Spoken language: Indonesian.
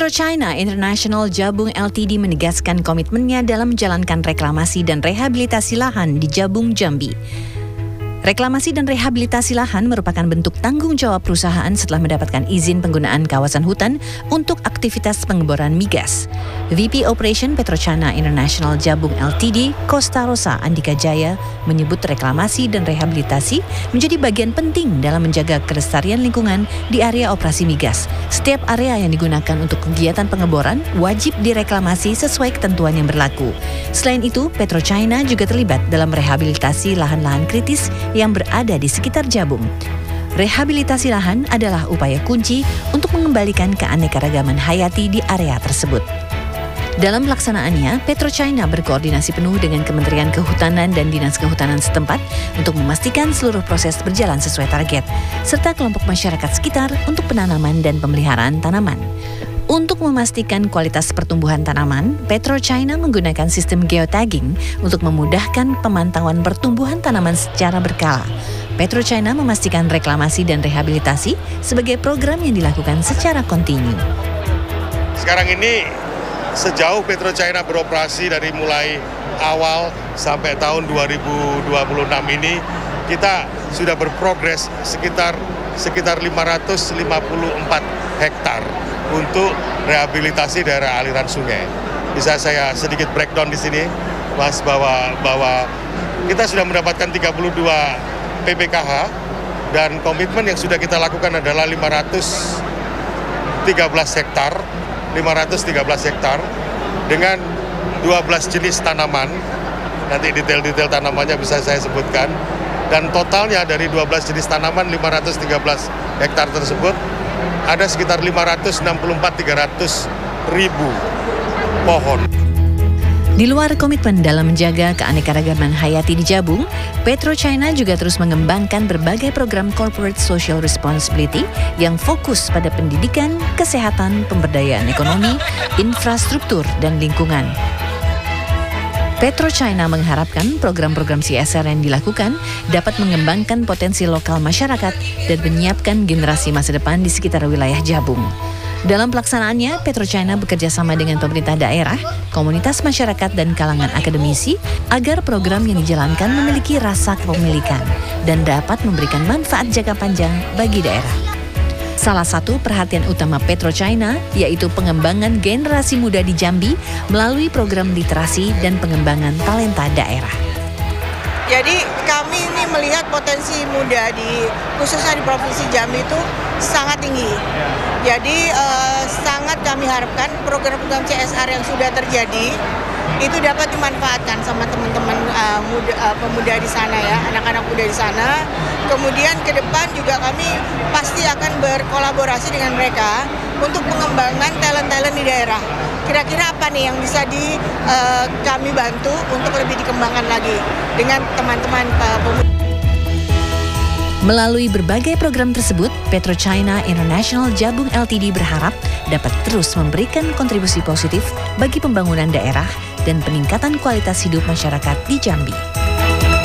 PetroChina International Jabung Ltd menegaskan komitmennya dalam menjalankan reklamasi dan rehabilitasi lahan di Jabung, Jambi. Reklamasi dan rehabilitasi lahan merupakan bentuk tanggung jawab perusahaan setelah mendapatkan izin penggunaan kawasan hutan untuk aktivitas pengeboran migas. VP Operation PetroChina International Jabung Ltd, Costa Rosa Andika Jaya, menyebut reklamasi dan rehabilitasi menjadi bagian penting dalam menjaga kelestarian lingkungan di area operasi migas. Setiap area yang digunakan untuk kegiatan pengeboran wajib direklamasi sesuai ketentuan yang berlaku. Selain itu, PetroChina juga terlibat dalam rehabilitasi lahan-lahan kritis yang berada di sekitar Jabung. Rehabilitasi lahan adalah upaya kunci untuk mengembalikan keanekaragaman hayati di area tersebut. Dalam pelaksanaannya, PetroChina berkoordinasi penuh dengan Kementerian Kehutanan dan Dinas Kehutanan setempat untuk memastikan seluruh proses berjalan sesuai target, serta kelompok masyarakat sekitar untuk penanaman dan pemeliharaan tanaman. Untuk memastikan kualitas pertumbuhan tanaman, PetroChina menggunakan sistem geotagging untuk memudahkan pemantauan pertumbuhan tanaman secara berkala. PetroChina memastikan reklamasi dan rehabilitasi sebagai program yang dilakukan secara kontinu. Sekarang ini sejauh PetroChina beroperasi dari mulai awal sampai tahun 2026 ini, kita sudah berprogres sekitar 554 hektar untuk rehabilitasi daerah aliran sungai. Bisa saya sedikit breakdown di sini, Mas, bahwa kita sudah mendapatkan 32 PPKH dan komitmen yang sudah kita lakukan adalah 513 hektar dengan 12 jenis tanaman. Nanti detail-detail tanamannya bisa saya sebutkan. Dan totalnya dari 12 jenis tanaman 513 hektar tersebut ada sekitar 564-300 ribu pohon. Di luar komitmen dalam menjaga keanekaragaman hayati di Jabung, PetroChina juga terus mengembangkan berbagai program corporate social responsibility yang fokus pada pendidikan, kesehatan, pemberdayaan ekonomi, infrastruktur, dan lingkungan. PetroChina mengharapkan program-program CSR yang dilakukan dapat mengembangkan potensi lokal masyarakat dan menyiapkan generasi masa depan di sekitar wilayah Jabung. Dalam pelaksanaannya, PetroChina bekerja sama dengan pemerintah daerah, komunitas masyarakat, dan kalangan akademisi agar program yang dijalankan memiliki rasa kepemilikan dan dapat memberikan manfaat jangka panjang bagi daerah. Salah satu perhatian utama PetroChina yaitu pengembangan generasi muda di Jambi melalui program literasi dan pengembangan talenta daerah. Jadi kami ini melihat potensi muda khususnya di Provinsi Jambi itu sangat tinggi. Jadi sangat kami harapkan program-program CSR yang sudah terjadi itu dapat dimanfaatkan sama teman-teman pemuda di sana ya, anak-anak muda di sana. Kemudian ke depan juga kami pasti akan berkolaborasi dengan mereka untuk pengembangan talent-talent di daerah. Kira-kira apa nih yang bisa kami bantu untuk lebih dikembangkan lagi dengan teman-teman pemuda. Melalui berbagai program tersebut, PetroChina International Jabung Ltd berharap dapat terus memberikan kontribusi positif bagi pembangunan daerah dan peningkatan kualitas hidup masyarakat di Jambi.